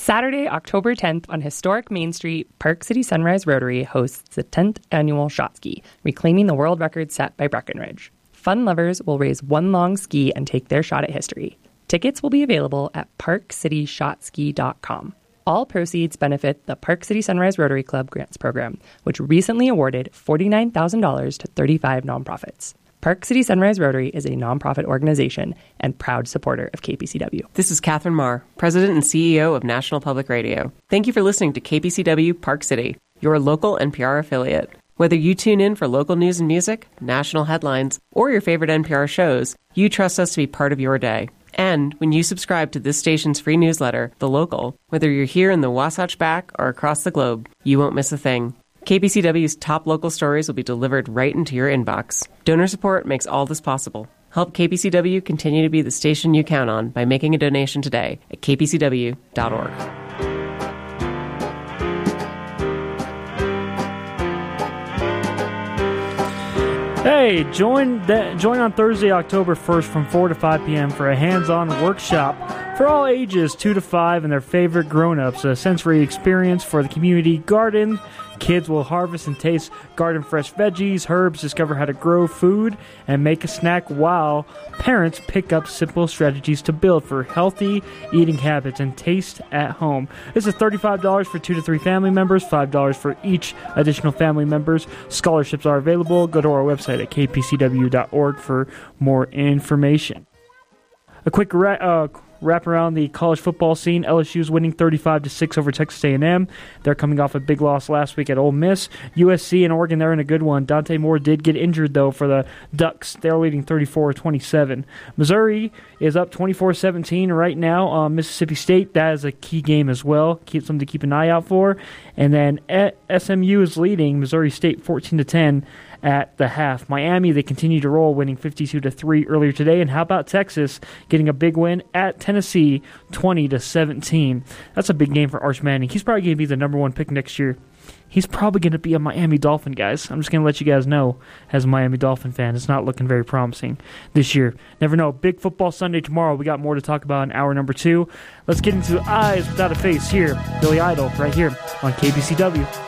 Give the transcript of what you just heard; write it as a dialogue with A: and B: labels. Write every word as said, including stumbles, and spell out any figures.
A: Saturday, October tenth, on historic Main Street, Park City Sunrise Rotary hosts the tenth annual Shot Ski, reclaiming the world record set by Breckenridge. Fun lovers will raise one long ski and take their shot at history. Tickets will be available at park city shot ski dot com. All proceeds benefit the Park City Sunrise Rotary Club Grants Program, which recently awarded forty-nine thousand dollars to thirty-five nonprofits. Park City Sunrise Rotary is a nonprofit organization and proud supporter of K P C W.
B: This is Catherine Marr, President and C E O of National Public Radio. Thank you for listening to K P C W Park City, your local N P R affiliate. Whether you tune in for local news and music, national headlines, or your favorite N P R shows, you trust us to be part of your day. And when you subscribe to this station's free newsletter, The Local, whether you're here in the Wasatch Back or across the globe, you won't miss a thing. K P C W's top local stories will be delivered right into your inbox. Donor support makes all this possible. Help K P C W continue to be the station you count on by making a donation today at k p c w dot org.
C: Hey, join the, join on Thursday, October first from four to five p.m. for a hands-on workshop for all ages, two to five, and their favorite grown-ups. A sensory experience for the community garden. Kids will harvest and taste garden fresh veggies, herbs, discover how to grow food, and make a snack while parents pick up simple strategies to build for healthy eating habits and taste at home. This is thirty-five dollars for two to three family members, five dollars for each additional family members. Scholarships are available. Go to our website at k p c w dot org for more information. A quick ra- uh, wrap around the college football scene. L S U's winning thirty-five to six over Texas A and M. They're coming off a big loss last week at Ole Miss. U S C and Oregon, they're in a good one. Dante Moore did get injured, though, for the Ducks. They're leading thirty-four twenty-seven. Missouri is up twenty-four seventeen right now on Mississippi State. That is a key game as well. Keep something to keep an eye out for. And then S M U is leading Missouri State fourteen to ten at the half. Miami, they continue to roll, winning fifty-two to three earlier today. And how about Texas getting a big win at Tennessee, twenty to seventeen? That's a big game for Arch Manning. He's probably going to be the number one pick next year. He's probably going to be a Miami Dolphin, guys. I'm just going to let you guys know, as a Miami Dolphin fan, it's not looking very promising this year. Never know. Big Football Sunday tomorrow. We got more to talk about in hour number two. Let's get into Eyes Without a Face here. Billy Idol right here on K B C W.